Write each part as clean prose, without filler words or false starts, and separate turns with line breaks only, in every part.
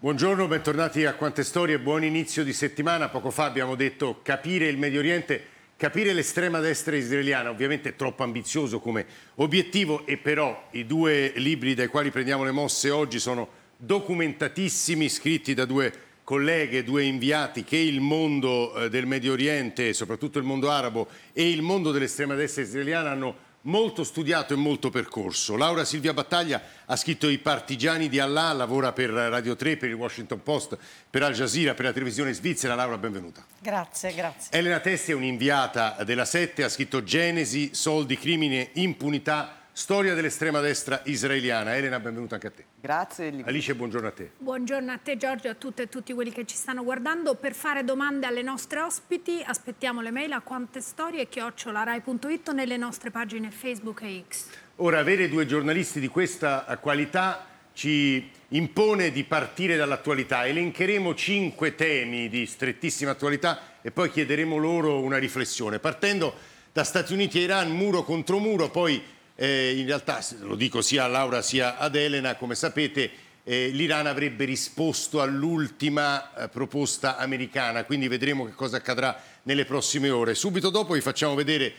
Buongiorno, bentornati a Quante Storie, buon inizio di settimana. Poco fa abbiamo detto capire il Medio Oriente, capire l'estrema destra israeliana, ovviamente è troppo ambizioso come obiettivo, e però i due libri dai quali prendiamo le mosse oggi sono documentatissimi, scritti da due colleghe, due inviati che il mondo del Medio Oriente, soprattutto il mondo arabo e il mondo dell'estrema destra israeliana hanno molto studiato e molto percorso. Laura Silvia Battaglia ha scritto I partigiani di Allah, lavora per Radio 3, per il Washington Post, per Al Jazeera, per la televisione svizzera. Laura, benvenuta.
Grazie.
Elena Testi è un'inviata della Sette, ha scritto Genesi, soldi, crimine, impunità, storia dell'estrema destra israeliana. Elena, benvenuta anche a te.
Grazie.
Alice, buongiorno a te.
Buongiorno a te Giorgio, a tutte e tutti quelli che ci stanno guardando. Per fare domande alle nostre ospiti aspettiamo le mail a quantestorie@rai.it nelle nostre pagine Facebook e X.
Ora, avere due giornalisti di questa qualità ci impone di partire dall'attualità. Elencheremo 5 temi di strettissima attualità e poi chiederemo loro una riflessione. Partendo da Stati Uniti e Iran, muro contro muro, poi in realtà, lo dico sia a Laura sia ad Elena, come sapete l'Iran avrebbe risposto all'ultima proposta americana, quindi vedremo che cosa accadrà nelle prossime ore. Subito dopo vi facciamo vedere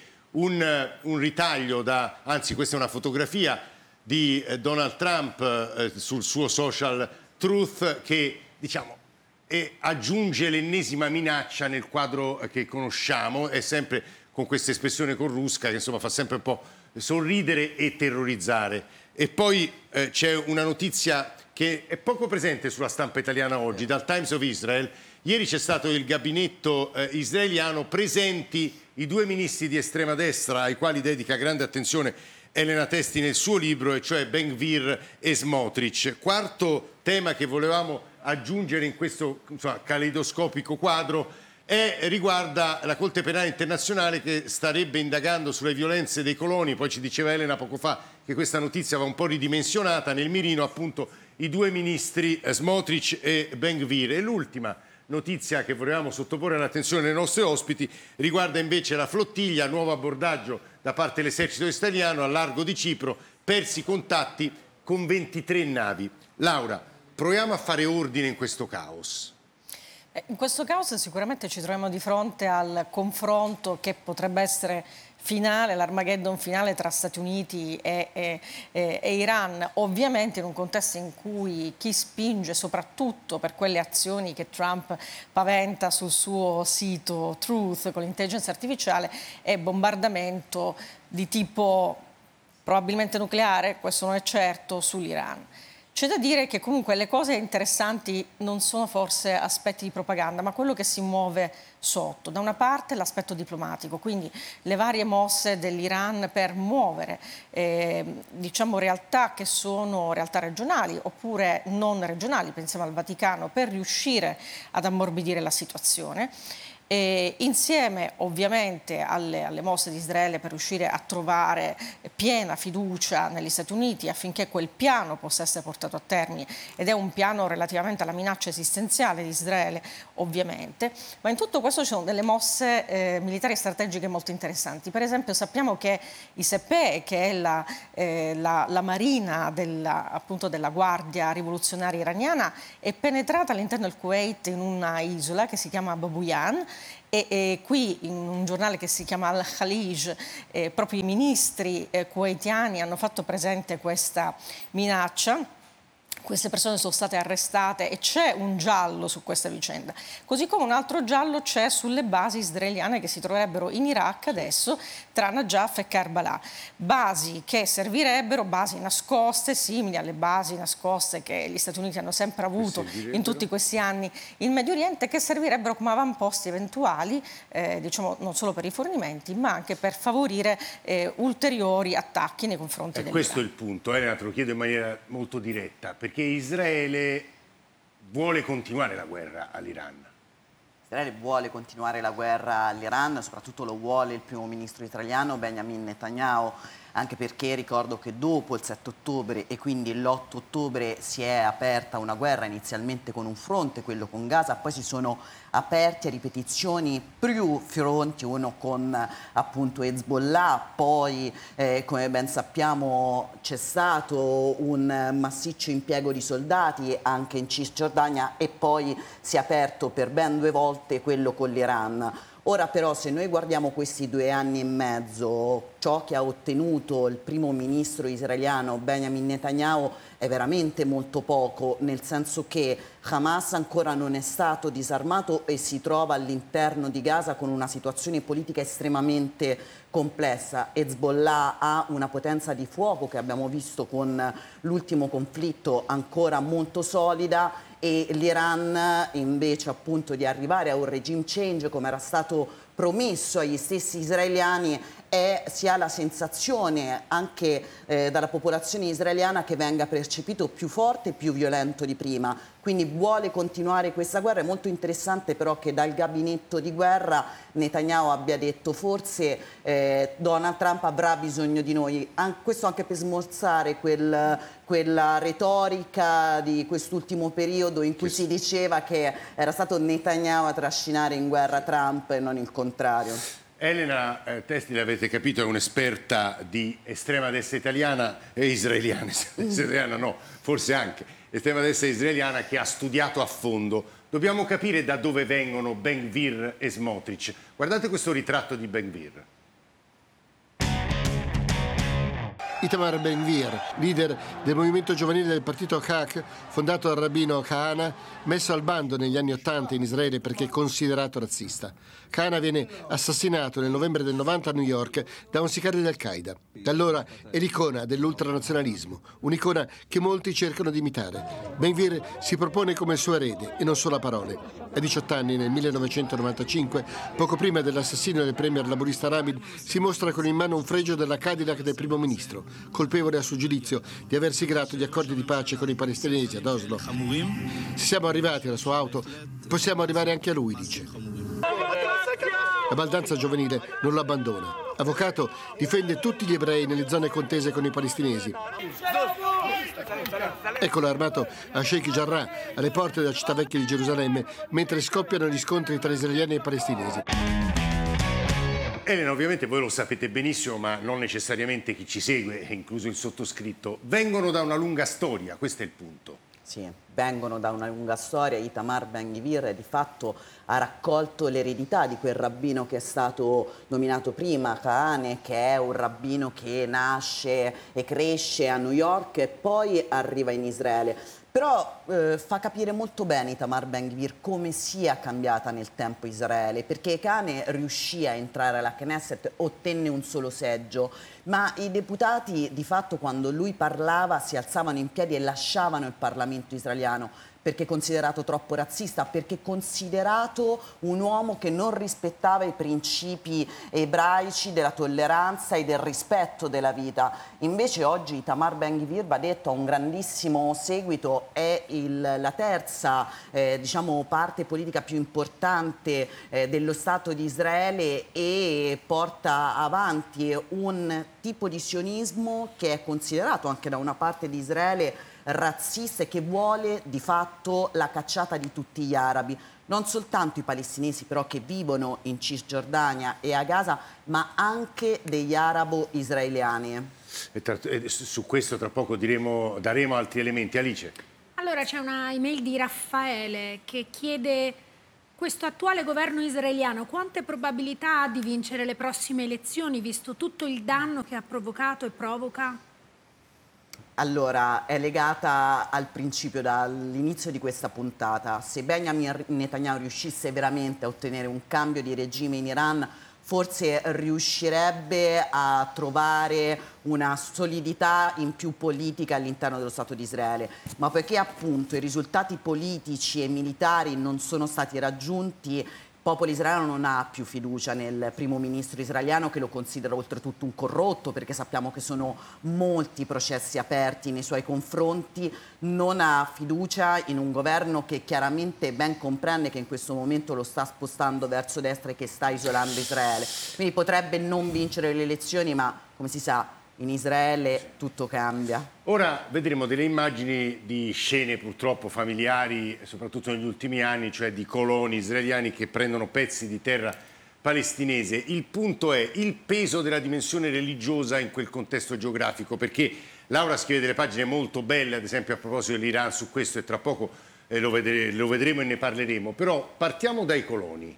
un ritaglio, anzi questa è una fotografia di Donald Trump sul suo social Truth, che diciamo aggiunge l'ennesima minaccia nel quadro che conosciamo, è sempre con questa espressione corrusca che insomma fa sempre un po' sorridere e terrorizzare. E poi c'è una notizia che è poco presente sulla stampa italiana oggi, dal Times of Israel. Ieri c'è stato il gabinetto israeliano, presenti i due ministri di estrema destra ai quali dedica grande attenzione Elena Testi nel suo libro, e cioè Ben-Gvir e Smotrich. Quarto tema che volevamo aggiungere in questo caleidoscopico quadro riguarda la Corte Penale Internazionale, che starebbe indagando sulle violenze dei coloni. Poi ci diceva Elena poco fa che questa notizia va un po' ridimensionata. Nel mirino appunto i due ministri Smotrich e Ben-Gvir. E l'ultima notizia che volevamo sottoporre all'attenzione dei nostri ospiti riguarda invece la flottiglia, nuovo abbordaggio da parte dell'esercito italiano al largo di Cipro, persi i contatti con 23 navi. Laura, proviamo a fare ordine in questo caos.
In questo caso sicuramente ci troviamo di fronte al confronto che potrebbe essere finale, l'Armageddon finale tra Stati Uniti e Iran, ovviamente in un contesto in cui chi spinge soprattutto per quelle azioni che Trump paventa sul suo sito Truth con l'intelligenza artificiale è bombardamento di tipo probabilmente nucleare, questo non è certo, sull'Iran. C'è da dire che comunque le cose interessanti non sono forse aspetti di propaganda, ma quello che si muove sotto. Da una parte l'aspetto diplomatico, quindi le varie mosse dell'Iran per muovere diciamo realtà che sono realtà regionali oppure non regionali, pensiamo al Vaticano, per riuscire ad ammorbidire la situazione. E insieme ovviamente alle mosse di Israele per riuscire a trovare piena fiducia negli Stati Uniti affinché quel piano possa essere portato a termine, ed è un piano relativamente alla minaccia esistenziale di Israele ovviamente, ma in tutto questo ci sono delle mosse militari e strategiche molto interessanti. Per esempio sappiamo che i Sepeh, che è la marina appunto della Guardia Rivoluzionaria iraniana, è penetrata all'interno del Kuwait in una isola che si chiama Babuyan, e qui in un giornale che si chiama Al-Khalij proprio i ministri kuwaitiani hanno fatto presente questa minaccia. Queste persone sono state arrestate e c'è un giallo su questa vicenda, così come un altro giallo c'è sulle basi israeliane che si troverebbero in Iraq adesso tra Najaf e Karbala, basi che servirebbero, basi nascoste simili alle basi nascoste che gli Stati Uniti hanno sempre avuto in tutti questi anni in Medio Oriente, che servirebbero come avamposti eventuali diciamo non solo per i fornimenti ma anche per favorire ulteriori attacchi nei confronti dell'Iran.
Questo è il punto, Elena, te lo chiedo in maniera molto diretta, perché Israele vuole continuare la guerra all'Iran.
Israele vuole continuare la guerra all'Iran, soprattutto lo vuole il primo ministro israeliano Benjamin Netanyahu. anche perché ricordo che dopo il 7 ottobre e quindi l'8 ottobre si è aperta una guerra inizialmente con un fronte, quello con Gaza, poi si sono aperti a ripetizioni più fronti, uno con appunto Hezbollah, poi come ben sappiamo c'è stato un massiccio impiego di soldati anche in Cisgiordania e poi si è aperto per ben 2 volte quello con l'Iran. Ora però se noi guardiamo questi 2 anni e mezzo, ciò che ha ottenuto il primo ministro israeliano Benjamin Netanyahu è veramente molto poco, nel senso che Hamas ancora non è stato disarmato e si trova all'interno di Gaza con una situazione politica estremamente complessa. Hezbollah ha una potenza di fuoco che abbiamo visto con l'ultimo conflitto ancora molto solida e l'Iran invece appunto di arrivare a un regime change come era stato promesso agli stessi israeliani si ha la sensazione anche dalla popolazione israeliana che venga percepito più forte e più violento di prima. Quindi vuole continuare questa guerra. È molto interessante però che dal gabinetto di guerra Netanyahu abbia detto forse Donald Trump avrà bisogno di noi. Questo anche per smorzare quella retorica di quest'ultimo periodo in cui si diceva che era stato Netanyahu a trascinare in guerra Trump e non il contrario.
Elena Testi, l'avete capito, è un'esperta di estrema destra italiana e israeliana, israeliana no, forse anche, estrema destra israeliana che ha studiato a fondo. Dobbiamo capire da dove vengono Ben Gvir e Smotrich. Guardate questo ritratto di Ben Gvir.
Itamar Ben Gvir, leader del movimento giovanile del partito Hak, fondato dal rabbino Kahana, messo al bando negli anni '80 in Israele perché considerato razzista. Kahana viene assassinato nel novembre del 90 a New York da un sicario di Al-Qaeda. Da allora è l'icona dell'ultranazionalismo, un'icona che molti cercano di imitare. Ben Gvir si propone come il suo erede e non solo a parole. A 18 anni, nel 1995, poco prima dell'assassinio del premier laburista Rabin, si mostra con in mano un fregio della Cadillac del primo ministro, colpevole a suo giudizio di aver siglato gli accordi di pace con i palestinesi ad Oslo. Se siamo arrivati alla sua auto, possiamo arrivare anche a lui, dice. La baldanza giovanile non lo abbandona. Avvocato, difende tutti gli ebrei nelle zone contese con i palestinesi. Eccolo armato a Sheikh Jarrah, alle porte della città vecchia di Gerusalemme, mentre scoppiano gli scontri tra israeliani e palestinesi.
Elena, ovviamente voi lo sapete benissimo, ma non necessariamente chi ci segue, incluso il sottoscritto, vengono da una lunga storia, questo è il punto.
Sì, vengono da una lunga storia. Itamar Ben Gvir di fatto ha raccolto l'eredità di quel rabbino che è stato nominato prima, Kahane, che è un rabbino che nasce e cresce a New York e poi arriva in Israele. Però fa capire molto bene Itamar Ben Gvir come sia cambiata nel tempo Israele, perché Kahane riuscì a entrare alla Knesset, ottenne un solo seggio, ma i deputati di fatto quando lui parlava si alzavano in piedi e lasciavano il Parlamento israeliano, perché considerato troppo razzista, perché considerato un uomo che non rispettava i principi ebraici della tolleranza e del rispetto della vita. Invece oggi Itamar Ben Gvir, va detto, ha un grandissimo seguito, è la terza diciamo, parte politica più importante dello Stato di Israele e porta avanti un tipo di sionismo che è considerato anche da una parte di Israele razzista e che vuole di fatto la cacciata di tutti gli arabi, non soltanto i palestinesi però che vivono in Cisgiordania e a Gaza, ma anche degli arabo-israeliani.
E su questo tra poco daremo altri elementi. Alice.
Allora c'è una email di Raffaele che chiede: questo attuale governo israeliano quante probabilità ha di vincere le prossime elezioni, visto tutto il danno che ha provocato e provoca?
Allora, è legata al principio dall'inizio di questa puntata. Se Benjamin Netanyahu riuscisse veramente a ottenere un cambio di regime in Iran, forse riuscirebbe a trovare una solidità in più politica all'interno dello Stato di Israele. Ma poiché appunto i risultati politici e militari non sono stati raggiunti, il popolo israeliano non ha più fiducia nel primo ministro israeliano, che lo considera oltretutto un corrotto, perché sappiamo che sono molti processi aperti nei suoi confronti, non ha fiducia in un governo che chiaramente ben comprende che in questo momento lo sta spostando verso destra e che sta isolando Israele. Quindi potrebbe non vincere le elezioni, ma come si sa In Israele tutto cambia.
Ora vedremo delle immagini di scene purtroppo familiari, soprattutto negli ultimi anni, cioè di coloni israeliani che prendono pezzi di terra palestinese. Il punto è il peso della dimensione religiosa in quel contesto geografico, perché Laura scrive delle pagine molto belle, ad esempio a proposito dell'Iran su questo, e tra poco lo vedremo e ne parleremo. Però partiamo dai coloni.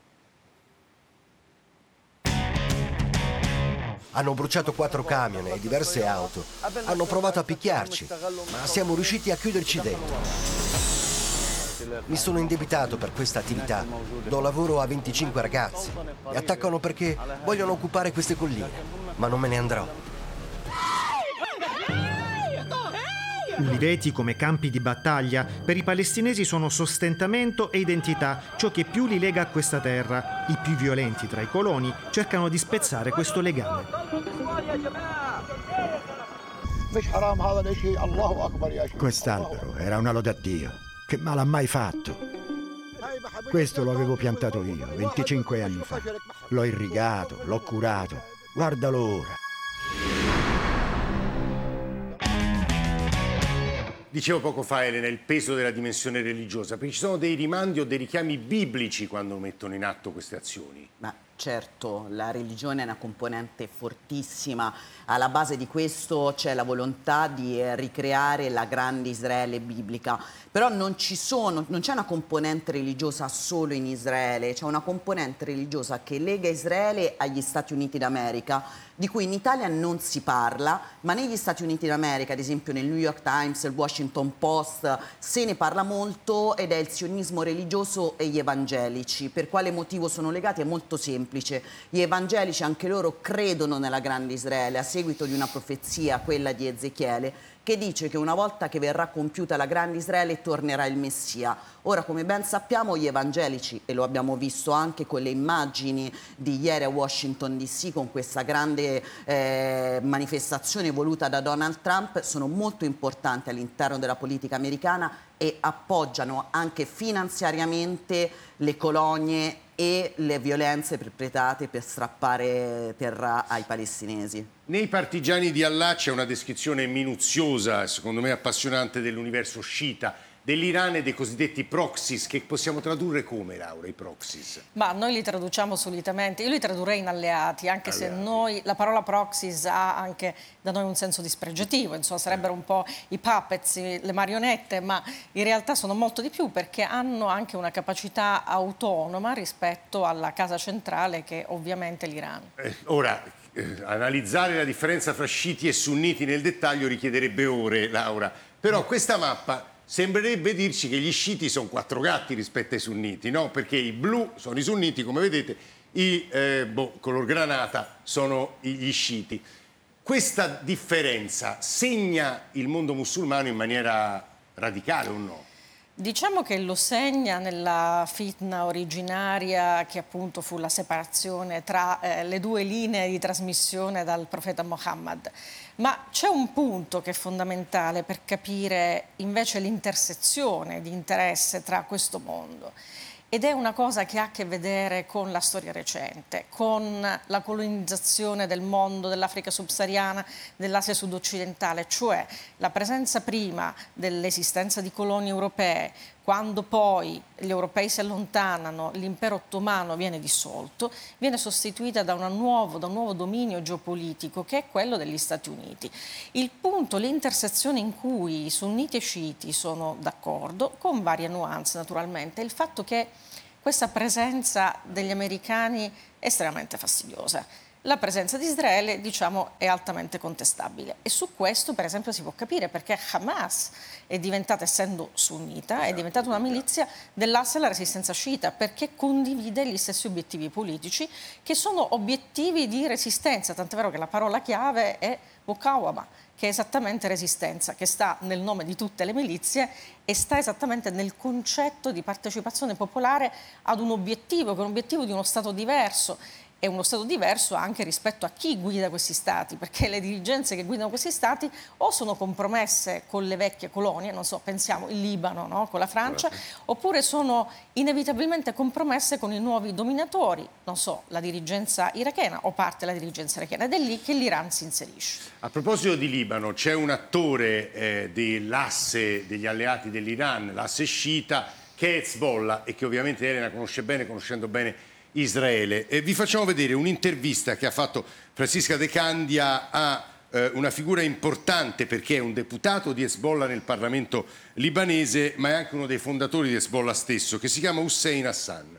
Hanno bruciato 4 camion e diverse auto. Hanno provato a picchiarci, ma siamo riusciti a chiuderci dentro. Mi sono indebitato per questa attività. Do lavoro a 25 ragazzi e attaccano perché vogliono occupare queste colline, ma non me ne andrò.
Uliveti come campi di battaglia per i palestinesi sono sostentamento e identità, ciò che più li lega a questa terra. I più violenti tra i coloni cercano di spezzare questo legame.
Quest'albero era una lode a Dio. Che male ha mai fatto? Questo lo avevo piantato io 25 anni fa. L'ho irrigato, l'ho curato. Guardalo ora.
Dicevo poco fa, Elena, il peso della dimensione religiosa, perché ci sono dei rimandi o dei richiami biblici quando mettono in atto queste azioni.
Ma certo, la religione è una componente fortissima. Alla base di questo c'è la volontà di ricreare la grande Israele biblica. Però non c'è una componente religiosa solo in Israele, c'è una componente religiosa che lega Israele agli Stati Uniti d'America, di cui in Italia non si parla, ma negli Stati Uniti d'America, ad esempio nel New York Times, il Washington Post, se ne parla molto, ed è il sionismo religioso e gli evangelici. Per quale motivo sono legati? È molto semplice. Gli evangelici anche loro credono nella grande Israele a seguito di una profezia, quella di Ezechiele, che dice che una volta che verrà compiuta la grande Israele tornerà il Messia. Ora, come ben sappiamo, gli evangelici, e lo abbiamo visto anche con le immagini di ieri a Washington DC, con questa grande manifestazione voluta da Donald Trump, sono molto importanti all'interno della politica americana e appoggiano anche finanziariamente le colonie e le violenze perpetrate per strappare terra ai palestinesi.
Nei partigiani di Allah c'è una descrizione minuziosa, secondo me appassionante, dell'universo sciita, dell'Iran e dei cosiddetti proxies, che possiamo tradurre come, Laura, i proxies?
Ma noi li traduciamo solitamente, io li tradurrei in alleati, anche se noi, la parola proxies ha anche da noi un senso dispregiativo, insomma sarebbero un po' i puppets, le marionette, ma in realtà sono molto di più, perché hanno anche una capacità autonoma rispetto alla casa centrale, che ovviamente è l'Iran.
Analizzare la differenza fra sciiti e sunniti nel dettaglio richiederebbe ore, Laura, però questa mappa sembrerebbe dirci che gli sciiti sono 4 gatti rispetto ai sunniti, no? Perché i blu sono i sunniti, come vedete, i color granata sono gli sciiti. Questa differenza segna il mondo musulmano in maniera radicale o no?
Diciamo che lo segna nella fitna originaria, che appunto fu la separazione tra le due linee di trasmissione dal profeta Muhammad. Ma c'è un punto che è fondamentale per capire invece l'intersezione di interesse tra questo mondo. Ed è una cosa che ha a che vedere con la storia recente, con la colonizzazione del mondo, dell'Africa subsahariana, dell'Asia sud-occidentale, cioè la presenza prima dell'esistenza di colonie europee, quando poi gli europei si allontanano, l'impero ottomano viene dissolto, viene sostituita da un nuovo dominio geopolitico, che è quello degli Stati Uniti. Il punto, l'intersezione in cui sunniti e sciiti sono d'accordo, con varie nuance naturalmente, è il fatto che questa presenza degli americani è estremamente fastidiosa. La presenza di Israele, diciamo, è altamente contestabile, e su questo, per esempio, si può capire perché Hamas è diventata, essendo sunnita, è diventata una milizia dell'asse della resistenza sciita, perché condivide gli stessi obiettivi politici, che sono obiettivi di resistenza, tant'è vero che la parola chiave è Mukawama, che è esattamente resistenza, che sta nel nome di tutte le milizie e sta esattamente nel concetto di partecipazione popolare ad un obiettivo, che è un obiettivo di uno Stato diverso. è uno Stato diverso anche rispetto a chi guida questi Stati, perché le dirigenze che guidano questi Stati o sono compromesse con le vecchie colonie, non so, pensiamo il Libano, no? Con la Francia, oppure sono inevitabilmente compromesse con i nuovi dominatori, non so, la dirigenza irachena o parte della dirigenza irachena, ed è lì che l'Iran si inserisce.
A proposito di Libano, c'è un attore dell'asse degli alleati dell'Iran, l'asse sciita, che è Hezbollah e che ovviamente Elena conosce bene, conoscendo bene Israele. Vi facciamo vedere un'intervista che ha fatto Francisca De Candia a una figura importante, perché è un deputato di Hezbollah nel Parlamento libanese, ma è anche uno dei fondatori di Hezbollah stesso, che si chiama Hussein Hassan.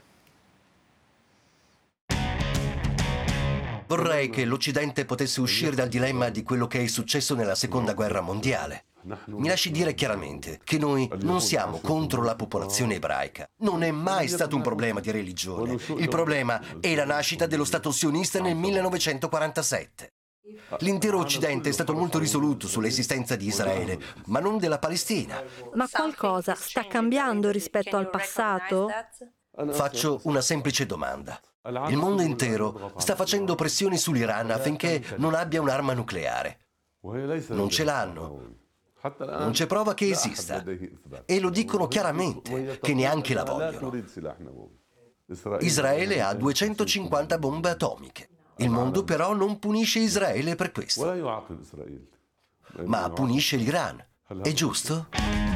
Vorrei che l'Occidente potesse uscire dal dilemma di quello che è successo nella Seconda Guerra Mondiale. Mi lasci dire chiaramente che noi non siamo contro la popolazione ebraica. Non è mai stato un problema di religione. Il problema è la nascita dello Stato sionista nel 1947. L'intero Occidente è stato molto risoluto sull'esistenza di Israele, ma non della Palestina.
Ma qualcosa sta cambiando rispetto al passato?
Faccio una semplice domanda. Il mondo intero sta facendo pressioni sull'Iran affinché non abbia un'arma nucleare. Non ce l'hanno. Non c'è prova che esista. E lo dicono chiaramente, che neanche la vogliono. Israele ha 250 bombe atomiche. Il mondo però non punisce Israele per questo, ma punisce l'Iran. È giusto?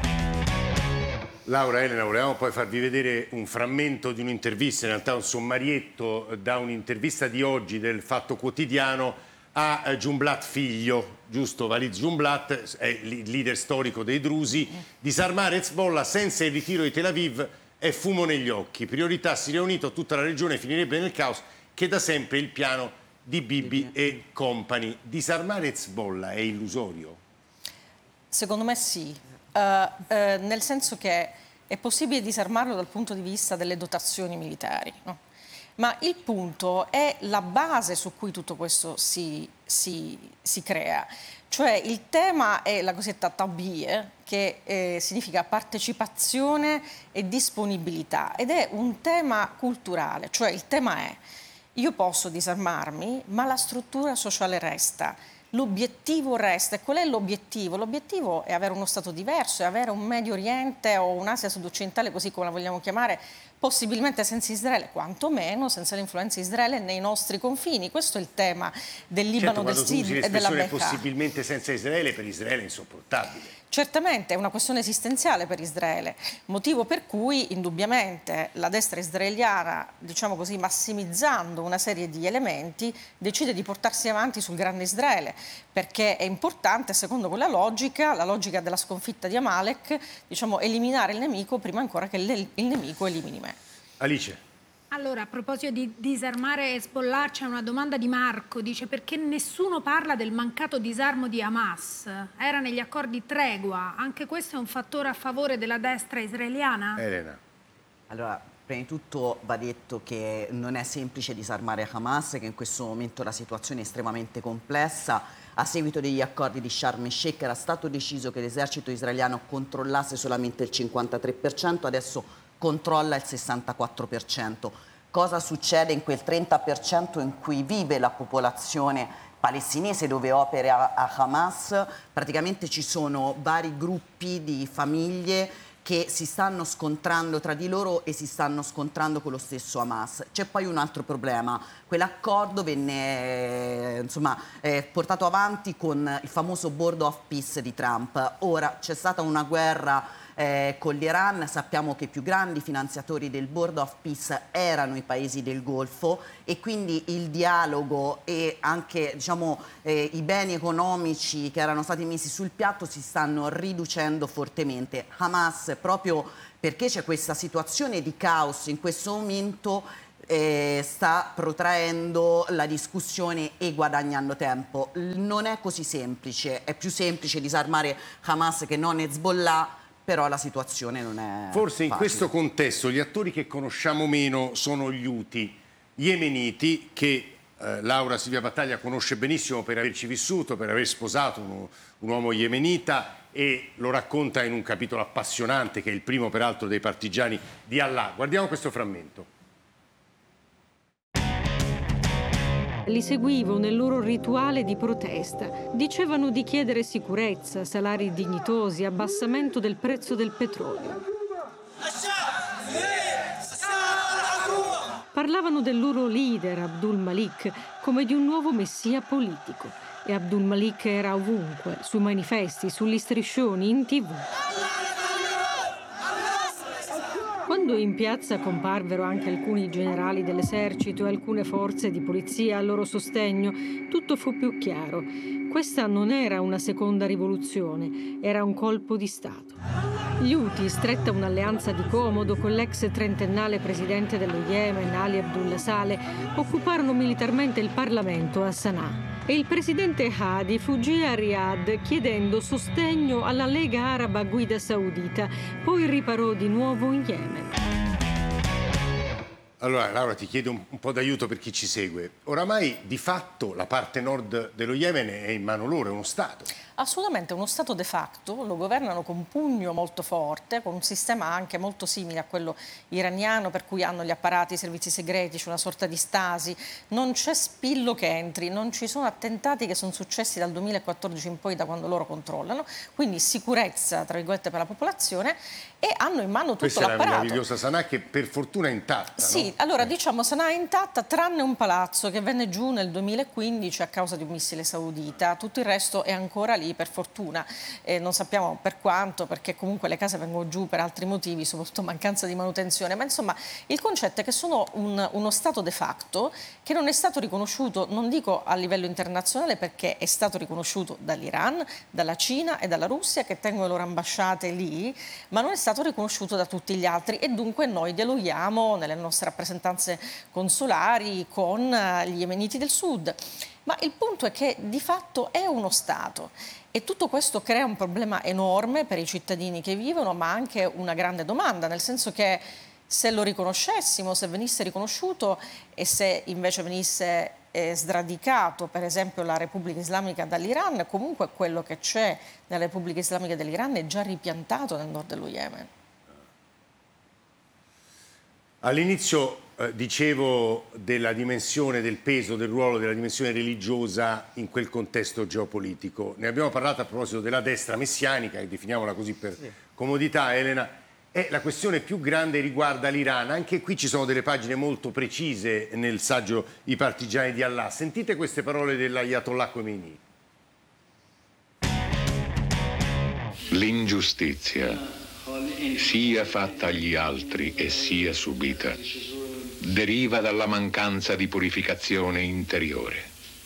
Laura, Elena, volevamo poi farvi vedere un frammento di un'intervista, in realtà un sommarietto da un'intervista di oggi del Fatto Quotidiano a Jumblat figlio, giusto? Walid Jumblat è il leader storico dei drusi. Disarmare Hezbollah senza il ritiro di Tel Aviv è fumo negli occhi. Priorità Siria Unita, tutta la regione finirebbe nel caos, che da sempre è il piano di Bibi e compagni. Disarmare Hezbollah è illusorio?
Secondo me sì, nel senso che è possibile disarmarlo dal punto di vista delle dotazioni militari, no? Ma il punto è la base su cui tutto questo si crea. Cioè il tema è la cosiddetta tabie, che significa partecipazione e disponibilità, ed è un tema culturale. Cioè il tema è: io posso disarmarmi, ma la struttura sociale resta. L'obiettivo resta. E qual è l'obiettivo? L'obiettivo è avere uno Stato diverso, è avere un Medio Oriente o un'Asia sud-occidentale, così come la vogliamo chiamare, possibilmente senza Israele, quantomeno senza l'influenza di Israele nei nostri confini. Questo è il tema del Libano, del Sud e della Bekaa.
Possibilmente senza Israele, per Israele è insopportabile.
Certamente è una questione esistenziale per Israele, motivo per cui indubbiamente la destra israeliana, diciamo così, massimizzando una serie di elementi, decide di portarsi avanti sul grande Israele, perché è importante, secondo quella logica, la logica della sconfitta di Amalek, diciamo, eliminare il nemico prima ancora che il nemico elimini me.
Alice.
Allora, a proposito di disarmare Hezbollah, c'è una domanda di Marco, dice: perché nessuno parla del mancato disarmo di Hamas? Era negli accordi tregua, anche questo è un fattore a favore della destra israeliana?
Elena.
Allora, prima di tutto va detto che non è semplice disarmare Hamas, che in questo momento la situazione è estremamente complessa. A seguito degli accordi di Sharm el-Sheikh era stato deciso che l'esercito israeliano controllasse solamente il 53%, adesso controlla il 64%. Cosa succede in quel 30% in cui vive la popolazione palestinese, dove opera Hamas? Praticamente ci sono vari gruppi di famiglie che si stanno scontrando tra di loro e si stanno scontrando con lo stesso Hamas. C'è poi un altro problema: quell'accordo venne portato avanti con il famoso Board of Peace di Trump. Ora c'è stata una guerra con l'Iran, sappiamo che i più grandi finanziatori del Board of Peace erano i paesi del Golfo, e quindi il dialogo e anche i beni economici che erano stati messi sul piatto si stanno riducendo fortemente. Hamas, proprio perché c'è questa situazione di caos in questo momento, sta protraendo la discussione e guadagnando tempo. Non è così semplice, è più semplice disarmare Hamas che non Hezbollah, però la situazione non è
forse in
facile.
questo contesto gli attori che conosciamo meno sono gli Houthi yemeniti, che Laura Silvia Battaglia conosce benissimo per averci vissuto, per aver sposato un uomo yemenita, e lo racconta in un capitolo appassionante che è il primo peraltro dei partigiani di Allah. Guardiamo questo frammento.
Li seguivo nel loro rituale di protesta. Dicevano di chiedere sicurezza, salari dignitosi, abbassamento del prezzo del petrolio. Parlavano del loro leader, Abdul Malik, come di un nuovo messia politico. E Abdul Malik era ovunque, sui manifesti, sugli striscioni, in TV. Quando in piazza comparvero anche alcuni generali dell'esercito e alcune forze di polizia a loro sostegno, tutto fu più chiaro. Questa non era una seconda rivoluzione, era un colpo di Stato. Gli Houthi, stretta un'alleanza di comodo con l'ex trentennale presidente dello Yemen, Ali Abdullah Saleh, occuparono militarmente il Parlamento a Sana'a. E il presidente Hadi fuggì a Riyadh chiedendo sostegno alla Lega Araba a guida saudita, poi riparò di nuovo in Yemen.
Allora, Laura, ti chiedo un po' d'aiuto per chi ci segue. Oramai, di fatto, la parte nord dello Yemen è in mano loro, è uno Stato.
Assolutamente, uno Stato de facto, lo governano con un pugno molto forte, con un sistema anche molto simile a quello iraniano, per cui hanno gli apparati, i servizi segreti, c'è una sorta di stasi, non c'è spillo che entri, non ci sono attentati che sono successi dal 2014 in poi, da quando loro controllano, quindi sicurezza, tra virgolette, per la popolazione, e hanno in mano tutto
Questa
l'apparato.
Questa è la meravigliosa Sana'a che per fortuna è intatta,
Sì,
no?
allora diciamo Sana'a è intatta tranne un palazzo che venne giù nel 2015 a causa di un missile saudita, tutto il resto è ancora lì per fortuna, non sappiamo per quanto, perché comunque le case vengono giù per altri motivi, soprattutto mancanza di manutenzione, ma insomma il concetto è che sono uno Stato de facto che non è stato riconosciuto, non dico a livello internazionale, perché è stato riconosciuto dall'Iran, dalla Cina e dalla Russia, che tengono le loro ambasciate lì, ma non è stato riconosciuto da tutti gli altri, e dunque noi dialoghiamo nelle nostre rappresentanze consolari con gli yemeniti del sud. Ma il punto è che di fatto è uno Stato e tutto questo crea un problema enorme per i cittadini che vivono, ma anche una grande domanda, nel senso che se lo riconoscessimo, se venisse riconosciuto e se invece venisse sradicato per esempio la Repubblica Islamica dall'Iran, comunque quello che c'è nella Repubblica Islamica dell'Iran è già ripiantato nel nord dello Yemen.
All'inizio dicevo della dimensione, del peso, del ruolo della dimensione religiosa in quel contesto geopolitico. Ne abbiamo parlato a proposito della destra messianica, definiamola così per comodità, Elena. E la questione più grande riguarda l'Iran. Anche qui ci sono delle pagine molto precise nel saggio I partigiani di Allah. Sentite queste parole dell'Ayatollah Khomeini.
L'ingiustizia, sia fatta agli altri e sia subita, deriva dalla mancanza di purificazione interiore.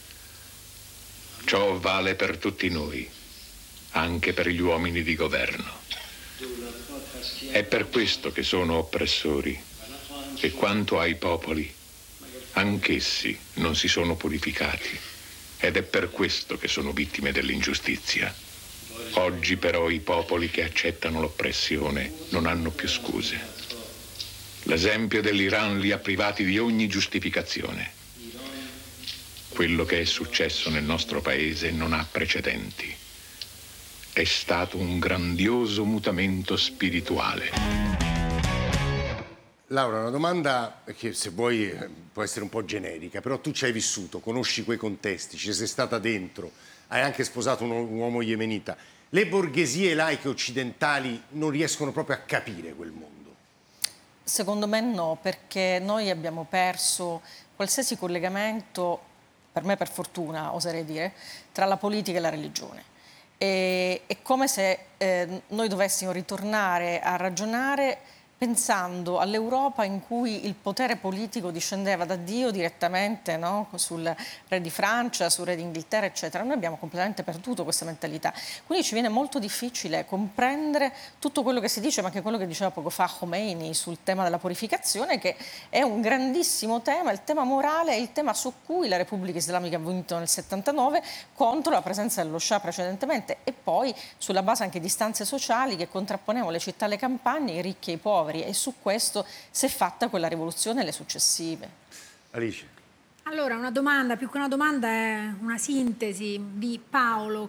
Ciò vale per tutti noi, anche per gli uomini di governo. È per questo che sono oppressori e quanto ai popoli, anch'essi non si sono purificati, ed è per questo che sono vittime dell'ingiustizia. Oggi però i popoli che accettano l'oppressione non hanno più scuse. L'esempio dell'Iran li ha privati di ogni giustificazione. Quello che è successo nel nostro paese non ha precedenti. È stato un grandioso mutamento spirituale.
Laura, una domanda che se vuoi può essere un po' generica, però tu ci hai vissuto, conosci quei contesti, ci sei stata dentro, hai anche sposato un uomo yemenita. Le borghesie laiche occidentali non riescono proprio a capire quel mondo?
Secondo me no, perché noi abbiamo perso qualsiasi collegamento, per me per fortuna oserei dire, tra la politica e la religione. È come se noi dovessimo ritornare a ragionare pensando all'Europa in cui il potere politico discendeva da Dio direttamente, no? Sul re di Francia, sul re d'Inghilterra, eccetera. Noi abbiamo completamente perduto questa mentalità. Quindi ci viene molto difficile comprendere tutto quello che si dice, ma anche quello che diceva poco fa Khomeini sul tema della purificazione, che è un grandissimo tema, il tema morale, il tema su cui la Repubblica Islamica ha vinto nel 79 contro la presenza dello Shah precedentemente, e poi sulla base anche di istanze sociali che contrapponevano le città alle campagne, i ricchi e i poveri. E su questo si è fatta quella rivoluzione e le successive.
Alice.
Allora, una domanda, più che una domanda è una sintesi di Paolo